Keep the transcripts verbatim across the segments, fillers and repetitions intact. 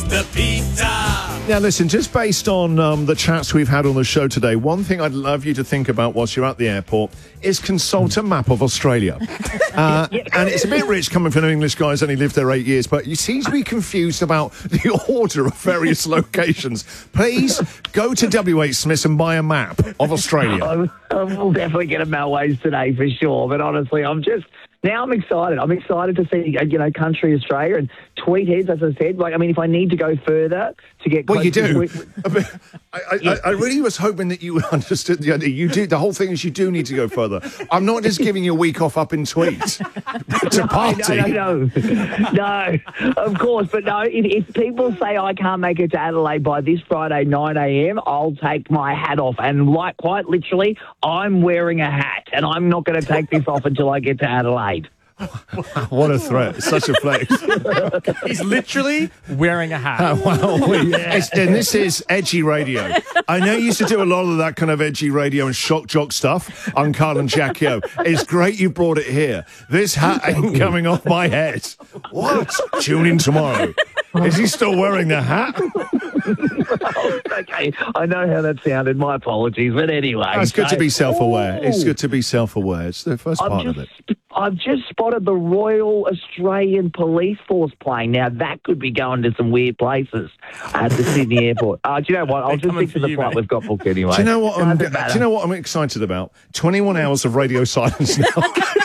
the pizza. Now, listen, just based on um, the chats we've had on the show today, one thing I'd love you to think about whilst you're at the airport is consult a map of Australia. Uh, and it's a bit rich coming from an English guy who's only lived there eight years, but you seem to be confused about the order of various locations. Please go to W H Smith's and buy a map of Australia. I, I will definitely get a Melways today for sure, but honestly, I'm just... Now I'm excited. I'm excited to see, you know, country Australia and tweet heads, as I said. Like, I mean, if I need to go further to get well, you do. To I, I, yeah. I, I really was hoping that you understood the idea. You do. The whole thing is you do need to go further. I'm not just giving you a week off up in tweet to party. No, no, no, no. Of course, but no. If, if people say I can't make it to Adelaide by this Friday nine a m, I'll take my hat off. And like, quite literally, I'm wearing a hat, and I'm not going to take this off until I get to Adelaide. What a threat. It's such a flex. He's literally wearing a hat. Uh, well, we, yeah. And this is edgy radio. I know you used to do a lot of that kind of edgy radio and shock jock stuff on Carl and Jackie O. It's great you brought it here. This hat ain't coming off my head. What? Tune in tomorrow. Is he still wearing the hat? Okay, I know how that sounded. My apologies, but anyway. Oh, it's good so, to be self-aware. Ooh. It's good to be self-aware. It's the first I've part just, of it. I've just spotted the Royal Australian Police Force plane. Now, that could be going to some weird places at the Sydney airport. Uh, do you know what? I'll just stick to the you, flight mate. We've got booked anyway. Do you know what? I'm, do you know what I'm excited about? twenty-one hours of radio silence now.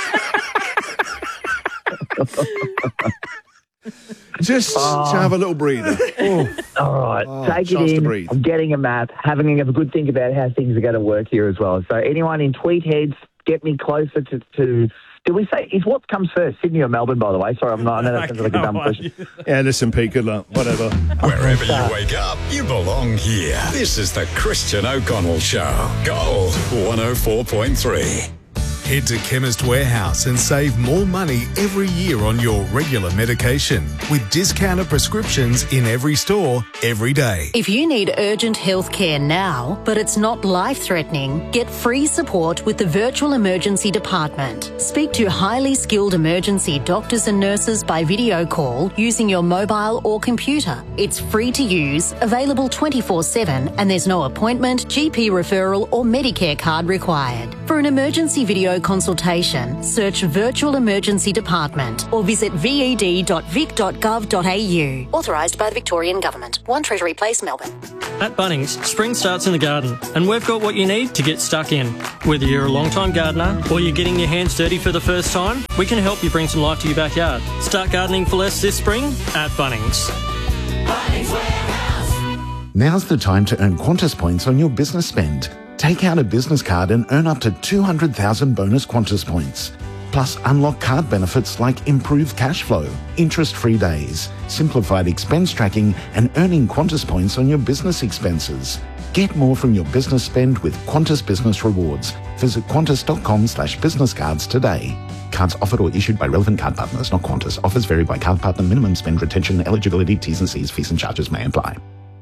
Just oh. to have a little breather. Oh. All right, oh, take it in. I'm getting a map, having a good think about how things are going to work here as well. So anyone in tweet heads, get me closer to... to did we say, is what comes first, Sydney or Melbourne, by the way? Sorry, I'm not, I know that sounds like a dumb question. Yeah, listen, Pete, good luck. Whatever. Wherever you wake up, you belong here. This is the Christian O'Connell Show. Gold one oh four point three. Head to Chemist Warehouse and save more money every year on your regular medication with discounted prescriptions in every store, every day. If you need urgent health care now, but it's not life-threatening, get free support with the Virtual Emergency Department. Speak to highly skilled emergency doctors and nurses by video call using your mobile or computer. It's free to use, available twenty-four seven, and there's no appointment, G P referral or Medicare card required. For an emergency video consultation, search Virtual Emergency Department or visit v e d dot vic dot gov dot a u. Authorised by the Victorian Government. one Treasury Place, Melbourne. At Bunnings, spring starts in the garden, and we've got what you need to get stuck in. Whether you're a long-time gardener or you're getting your hands dirty for the first time, we can help you bring some life to your backyard. Start gardening for less this spring at Bunnings. Bunnings Warehouse. Now's the time to earn Qantas points on your business spend. Take out a business card and earn up to two hundred thousand bonus Qantas points. Plus, unlock card benefits like improved cash flow, interest-free days, simplified expense tracking, and earning Qantas points on your business expenses. Get more from your business spend with Qantas Business Rewards. Visit qantas.com slash business cards today. Cards offered or issued by relevant card partners, not Qantas. Offers vary by card partner. Minimum spend, retention, eligibility, T's and C's, fees and charges may apply.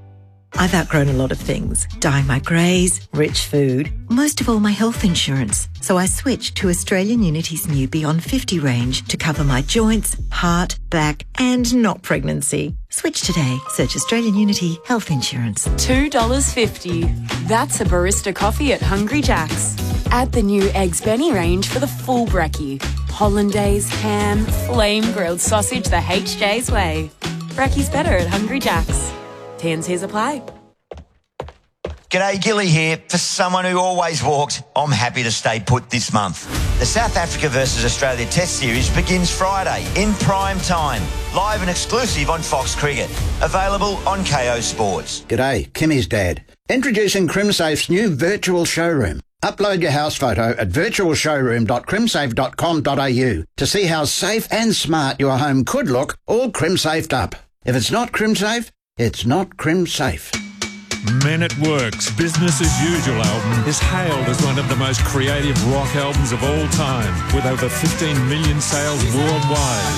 I've outgrown a lot of things. Dyeing my greys, rich food, most of all my health insurance. So I switched to Australian Unity's new Beyond fifty range to cover my joints, heart, back and not pregnancy. Switch today. Search Australian Unity Health Insurance. two dollars fifty. That's a barista coffee at Hungry Jack's. Add the new Eggs Benny range for the full brekkie. Hollandaise, ham, flame grilled sausage the H J's way. Brekkie's better at Hungry Jack's. T and C's apply. G'day, Gilly here. For someone who always walked, I'm happy to stay put this month. The South Africa versus Australia Test Series begins Friday in prime time. Live and exclusive on Fox Cricket. Available on K O Sports. G'day, Kimmy's dad. Introducing CrimSafe's new virtual showroom. Upload your house photo at virtual showroom dot crimsafe dot com dot a u to see how safe and smart your home could look all CrimSafed up. If it's not CrimSafe, it's not CrimSafe. Men at Work's Business As Usual album is hailed as one of the most creative rock albums of all time, with over fifteen million sales worldwide.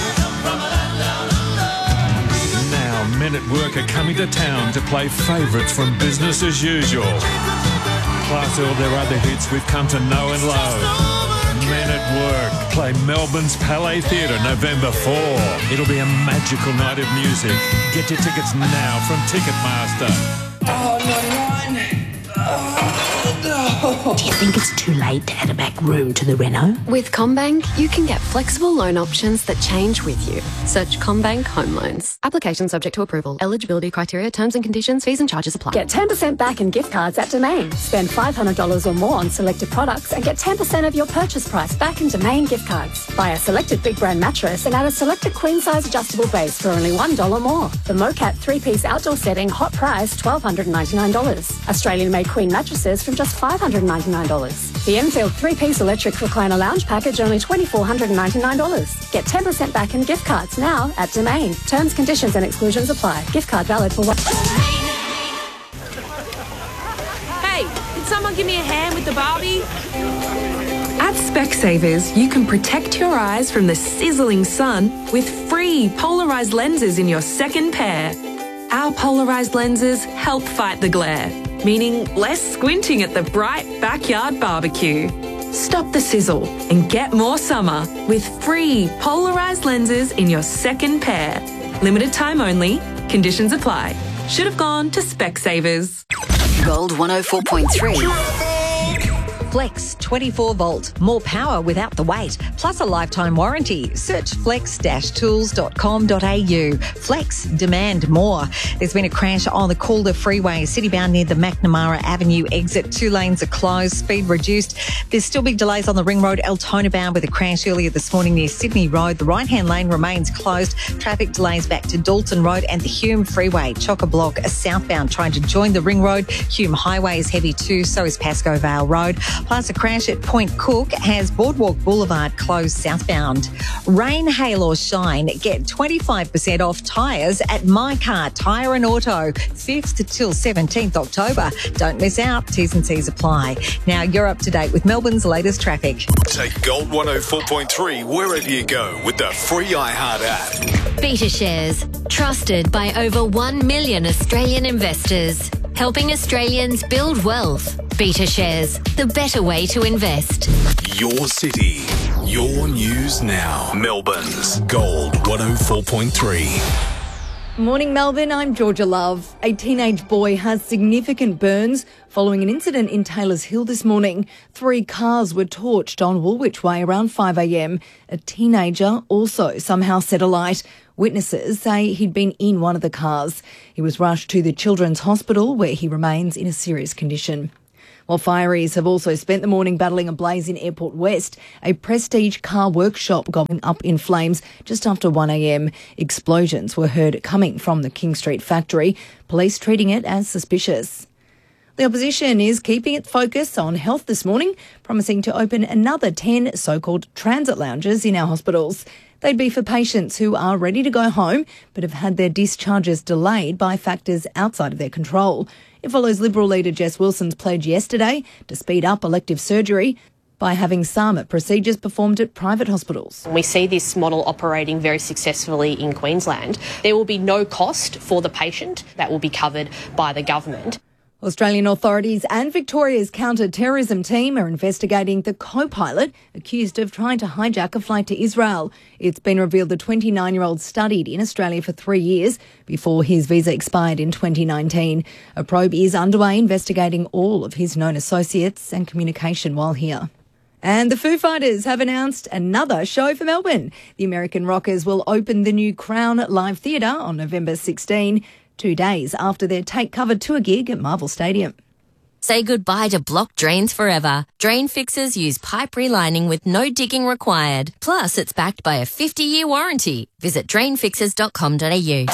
Now, Men at Work are coming to town to play favourites from Business As Usual, plus all their other hits we've come to know and love. Men at Work play Melbourne's Palais Theatre November fourth. It'll be a magical night of music. Get your tickets now from Ticketmaster. Oh, ninety-nine. Oh, no. Do you think it's too late to add a back room to the reno? With CommBank, you can get flexible loan options that change with you. Search CommBank Home Loans. Application subject to approval. Eligibility criteria, terms and conditions, fees and charges apply. Get ten percent back in gift cards at Domain. Spend five hundred dollars or more on selected products and get ten percent of your purchase price back in Domain gift cards. Buy a selected big brand mattress and add a selected queen size adjustable base for only one dollar more. The MoCat three-piece outdoor setting, hot price, one thousand two hundred ninety-nine dollars. Australian-made queen mattresses from just five hundred ninety-nine dollars. The Enfield three-piece electric recliner lounge package, only two thousand four hundred ninety-nine dollars. Get ten percent back in gift cards now at Domain. Terms, conditions and exclusions apply. Gift card valid for what? Hey, did someone give me a hand with the Barbie? At Specsavers, you can protect your eyes from the sizzling sun with free polarised lenses in your second pair. Our polarised lenses help fight the glare, meaning less squinting at the bright backyard barbecue. Stop the sizzle and get more summer with free polarised lenses in your second pair. Limited time only. Conditions apply. Should have gone to Specsavers. Gold one oh four point three. Flex twenty-four volt, more power without the weight, plus a lifetime warranty. Search flex dash tools dot com dot a u. Flex, demand more. There's been a crash on the Calder Freeway, citybound near the McNamara Avenue exit. Two lanes are closed, speed reduced. There's still big delays on the Ring Road Altona bound with a crash earlier this morning near Sydney Road. The right-hand lane remains closed. Traffic delays back to Dalton Road and the Hume Freeway. Chock-a-block southbound trying to join the Ring Road. Hume Highway is heavy too, so is Pascoe Vale Road. Plus, a crash at Point Cook has Boardwalk Boulevard closed southbound. Rain, hail or shine, get twenty-five percent off tyres at My Car Tyre and Auto, fifth till seventeenth October. Don't miss out. T's and C's apply. Now you're up to date with Melbourne's latest traffic. Take Gold one oh four point three wherever you go with the free iHeart app. Beta Shares, trusted by over one million Australian investors, helping Australians build wealth. Beta Shares, the better way to invest. Your city, your news now. Melbourne's Gold one oh four point three. Morning, Melbourne. I'm Georgia Love. A teenage boy has significant burns following an incident in Taylors Hill this morning. Three cars were torched on Woolwich Way around five a m. A teenager also somehow set alight. Witnesses say he'd been in one of the cars. He was rushed to the Children's Hospital, where he remains in a serious condition. While fireys have also spent the morning battling a blaze in Airport West, a Prestige car workshop going up in flames just after one a m. Explosions were heard coming from the King Street factory, police treating it as suspicious. The opposition is keeping its focus on health this morning, promising to open another ten so-called transit lounges in our hospitals. They'd be for patients who are ready to go home but have had their discharges delayed by factors outside of their control. It follows Liberal leader Jess Wilson's pledge yesterday to speed up elective surgery by having some procedures performed at private hospitals. We see this model operating very successfully in Queensland. There will be no cost for the patient. That will be covered by the government. Australian authorities and Victoria's counter-terrorism team are investigating the co-pilot accused of trying to hijack a flight to Israel. It's been revealed the twenty-nine-year-old studied in Australia for three years before his visa expired in twenty nineteen. A probe is underway investigating all of his known associates and communication while here. And the Foo Fighters have announced another show for Melbourne. The American rockers will open the new Crown Live Theatre on November sixteenth. Two days after their Take Cover tour gig at Marvel Stadium. Say goodbye to blocked drains forever. Drain fixers use pipe relining with no digging required. Plus, it's backed by a fifty-year warranty. Visit drain fixers dot com dot a u.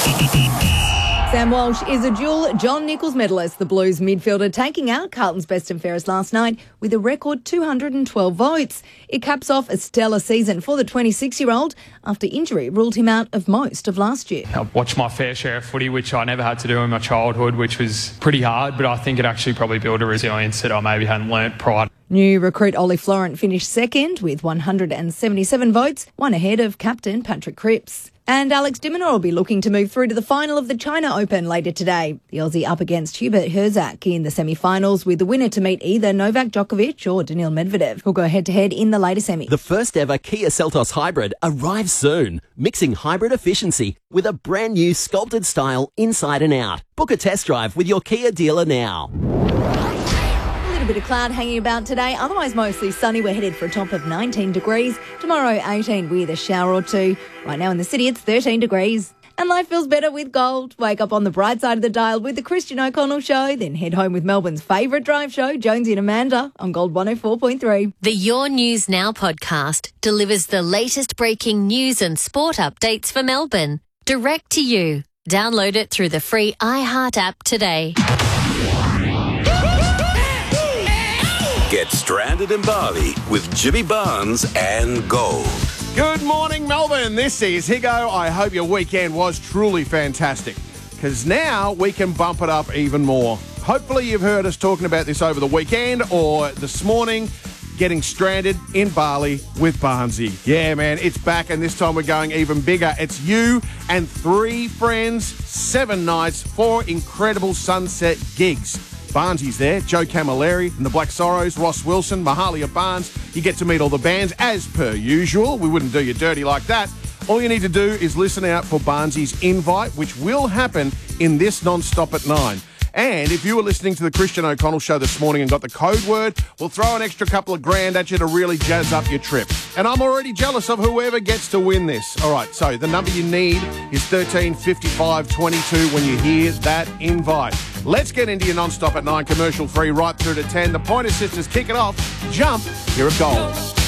Sam Walsh is a dual John Nichols medalist, the Blues midfielder taking out Carlton's best and fairest last night with a record two hundred twelve votes. It caps off a stellar season for the twenty-six-year-old after injury ruled him out of most of last year. I've watched my fair share of footy, which I never had to do in my childhood, which was pretty hard, but I think it actually probably built a resilience that I maybe hadn't learnt prior. New recruit Ollie Florent finished second with one hundred seventy-seven votes, one ahead of captain Patrick Cripps. And Alex de Minaur will be looking to move through to the final of the China Open later today. The Aussie up against Hubert Herzog in the semi-finals, with the winner to meet either Novak Djokovic or Daniil Medvedev, who'll go head-to-head in the later semi. The first ever Kia Seltos Hybrid arrives soon, mixing hybrid efficiency with a brand new sculpted style inside and out. Book a test drive with your Kia dealer now. A little bit of cloud hanging about today, otherwise mostly sunny. We're headed for a top of nineteen degrees. Tomorrow, eighteen with a shower or two. Right now in the city, it's thirteen degrees. And life feels better with gold. Wake up on the bright side of the dial with the Christian O'Connell Show, then head home with Melbourne's favourite drive show, Jonesy and Amanda, on Gold one oh four point three. The Your News Now podcast delivers the latest breaking news and sport updates for Melbourne, direct to you. Download it through the free iHeart app today. Get stranded in Bali with Jimmy Barnes and Gold. Good morning, Melbourne. This is Higo. I hope your weekend was truly fantastic, because now we can bump it up even more. Hopefully you've heard us talking about this over the weekend or this morning, getting stranded in Bali with Barnesy. Yeah, man, it's back, and this time we're going even bigger. It's you and three friends, seven nights, four incredible sunset gigs. Barnesy's there, Joe Camilleri and the Black Sorrows, Ross Wilson, Mahalia Barnes. You get to meet all the bands as per usual. We wouldn't do you dirty like that. All you need to do is listen out for Barnesy's invite, which will happen in this non-stop at nine. And if you were listening to the Christian O'Connell Show this morning and got the code word, we'll throw an extra couple of grand at you to really jazz up your trip. And I'm already jealous of whoever gets to win this. All right, so the number you need is thirteen fifty-five twenty-two when you hear that invite. Let's get into your non-stop at nine, commercial free right through to ten. The Pointer Sisters kick it off. Jump, here it goes.